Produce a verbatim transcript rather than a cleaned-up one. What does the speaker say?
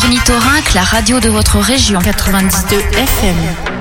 Ornithorynque, la radio de votre région. quatre-vingt-dix-deux F M.